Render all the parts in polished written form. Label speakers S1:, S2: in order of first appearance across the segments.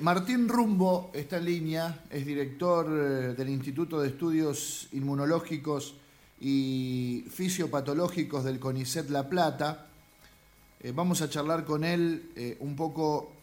S1: Martín Rumbo está en línea, es director del Instituto de Estudios Inmunológicos y Fisiopatológicos del CONICET La Plata. Vamos a charlar con él un poco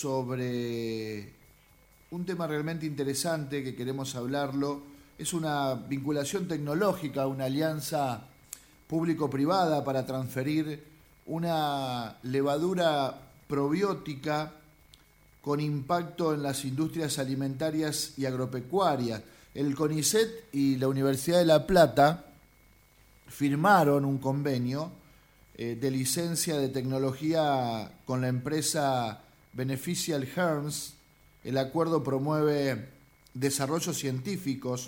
S1: sobre un tema realmente interesante que queremos hablarlo. Es una vinculación tecnológica, una alianza público-privada para transferir una levadura probiótica con impacto en las industrias alimentarias y agropecuarias. El CONICET y la Universidad de La Plata firmaron un convenio de licencia de tecnología con la empresa Beneficial Herms. El acuerdo promueve desarrollos científicos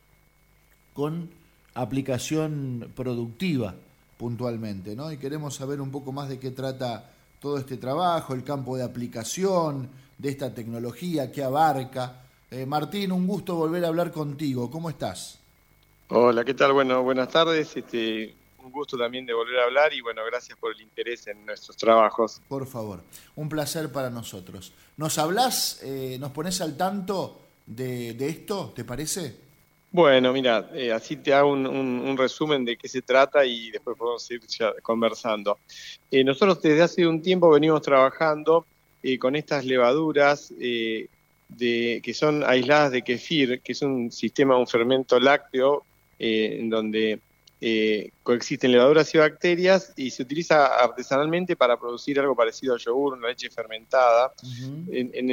S1: con aplicación productiva puntualmente, ¿no? Y queremos saber un poco más de qué trata todo este trabajo, el campo de aplicación de esta tecnología, qué abarca. Martín, un gusto volver a hablar contigo. ¿Cómo estás?
S2: Hola, ¿qué tal? Bueno, buenas tardes. Un gusto también de volver a hablar y bueno, gracias por el interés en nuestros trabajos.
S1: Por favor, un placer para nosotros. ¿Nos hablás, nos ponés al tanto de esto, te parece?
S2: Bueno, mira, así te hago un resumen de qué se trata y después podemos ir ya conversando. Nosotros desde hace un tiempo venimos trabajando con estas levaduras que son aisladas de kefir, que es un sistema, un fermento lácteo en donde coexisten levaduras y bacterias y se utiliza artesanalmente para producir algo parecido al yogur, una leche fermentada.
S1: Uh-huh.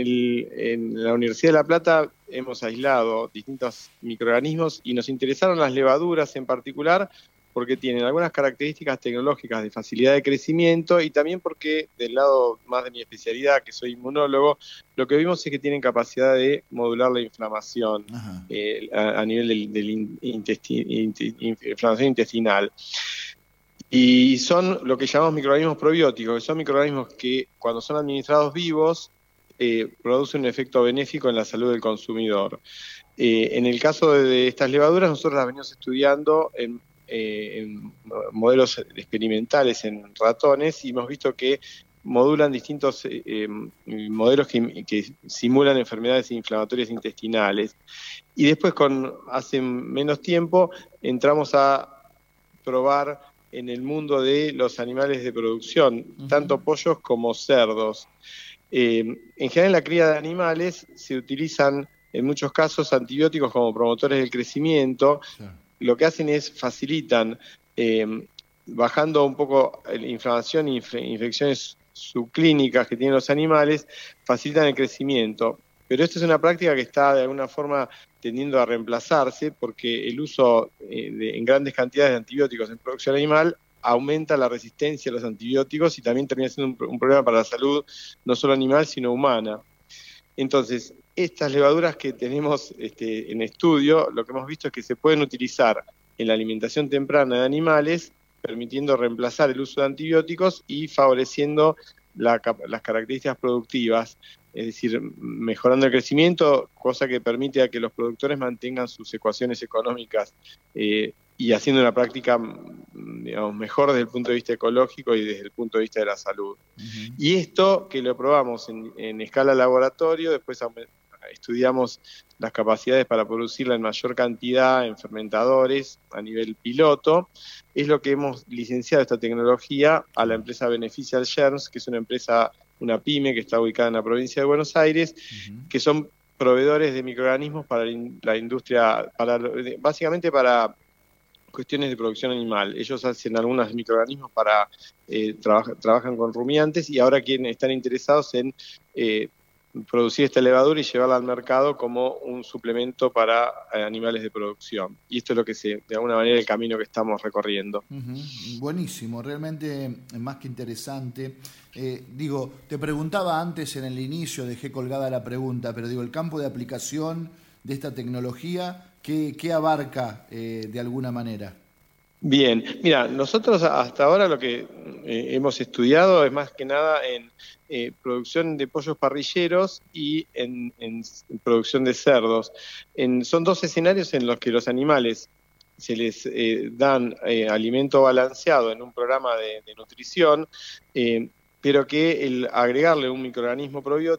S2: En la Universidad de La Plata hemos aislado distintos microorganismos y nos interesaron las levaduras en particular porque tienen algunas características tecnológicas de facilidad de crecimiento y también porque del lado más de mi especialidad, que soy inmunólogo, lo que vimos es que tienen capacidad de modular la inflamación a nivel de inflamación intestinal. Y son lo que llamamos microorganismos probióticos, que son microorganismos que cuando son administrados vivos producen un efecto benéfico en la salud del consumidor. En el caso de estas levaduras, nosotros las venimos estudiando en modelos experimentales en ratones y hemos visto que modulan distintos modelos que simulan enfermedades inflamatorias intestinales. Y después, hace menos tiempo, entramos a probar en el mundo de los animales de producción, tanto pollos como cerdos. En general, en la cría de animales se utilizan en muchos casos antibióticos como promotores del crecimiento. Sí. Lo que hacen es facilitan, bajando un poco la inflamación e infecciones subclínicas que tienen los animales, facilitan el crecimiento. Pero esto es una práctica que está de alguna forma tendiendo a reemplazarse porque el uso en grandes cantidades de antibióticos en producción animal aumenta la resistencia a los antibióticos y también termina siendo un problema para la salud no solo animal sino humana. Entonces, estas levaduras que tenemos en estudio, lo que hemos visto es que se pueden utilizar en la alimentación temprana de animales, permitiendo reemplazar el uso de antibióticos y favoreciendo las características productivas, es decir, mejorando el crecimiento, cosa que permite a que los productores mantengan sus ecuaciones económicas y haciendo una práctica, digamos, mejor desde el punto de vista ecológico y desde el punto de vista de la salud. Uh-huh. Y esto que lo probamos en escala laboratorio, después estudiamos las capacidades para producirla en mayor cantidad en fermentadores a nivel piloto, es lo que hemos licenciado esta tecnología a la empresa Beneficial Herms, que es una pyme que está ubicada en la provincia de Buenos Aires, uh-huh, que son proveedores de microorganismos para la industria, básicamente para cuestiones de producción animal. Ellos hacen algunos microorganismos para trabajan con rumiantes y ahora están interesados en producir esta levadura y llevarla al mercado como un suplemento para animales de producción. Y esto es lo que de alguna manera, el camino que estamos recorriendo.
S1: Uh-huh. Buenísimo, realmente más que interesante. Te preguntaba antes en el inicio, dejé colgada la pregunta, pero el campo de aplicación de esta tecnología, ¿qué abarca de alguna manera?
S2: Bien, mira, nosotros hasta ahora lo que hemos estudiado es más que nada en producción de pollos parrilleros y en producción de cerdos. Son dos escenarios en los que los animales se les dan alimento balanceado en un programa de nutrición, pero que el agregarle un microorganismo probiótico